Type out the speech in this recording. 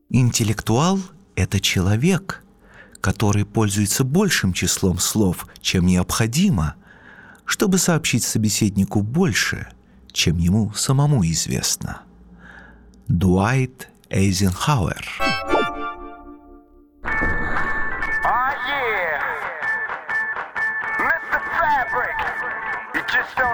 Интеллектуал – это человек, который пользуется большим числом слов, чем необходимо, чтобы сообщить собеседнику больше, чем ему самому известно. Дуайт Эйзенхауэр. Mr. Fabric, you just don't